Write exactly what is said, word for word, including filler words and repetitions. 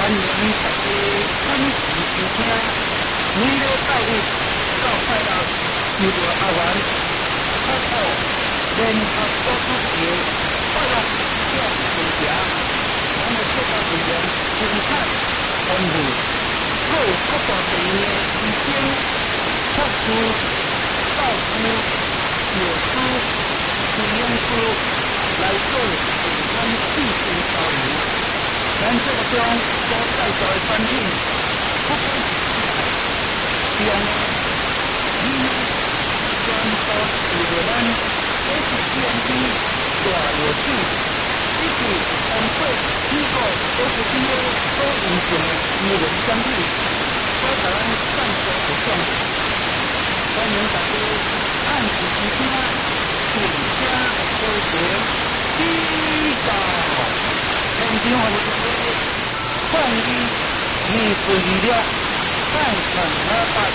欢迎大家准时收听，每礼拜日到拜六由着阿元透过联合播出节快乐向前行，咱的节目内容精彩丰富，各有各大地方的医生、护士、教师、药师、营养师来做健康知识交流。咱节目中所介绍的产品，不管是中、医、全部由着咱 S C M P 大药厂以及通过美国 F D A 所认证的医疗产品，所甲咱赞助提供。欢迎大家按时收听，并且收听指导。现场服务中，创意艺术力量，赞赏阿爸。